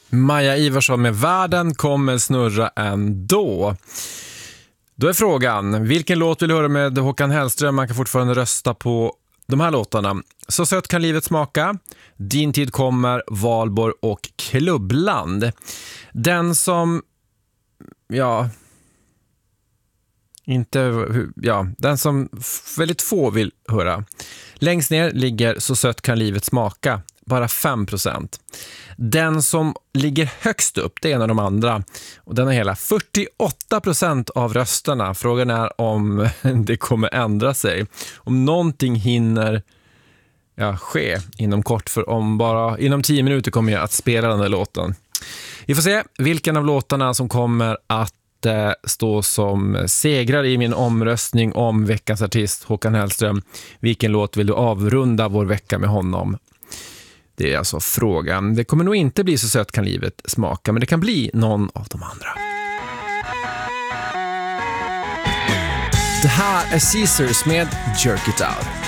Maja Ivarsson med Världen kommer snurra ändå. Då är frågan, vilken låt vill du höra med Håkan Hellström? Man kan fortfarande rösta på de här låtarna. Så sött kan livet smaka, Din tid kommer, Valborg och Klubbland. Den som, den som väldigt få vill höra. Längst ner ligger Så sött kan livet smaka, bara 5%. Den som ligger högst upp, det är en av de andra. Och den har hela 48% av rösterna. Frågan är om det kommer ändra sig. Om någonting hinner ske inom kort. För inom 10 minuter kommer jag att spela den här låten. Vi får se vilken av låtarna som kommer att stå som segrar i min omröstning om veckans artist Håkan Hellström. Vilken låt vill du avrunda vår vecka med honom? Det är alltså frågan. Det kommer nog inte bli Så sött kan livet smaka, men det kan bli någon av de andra. Det här är Caesars med Jerk It Out.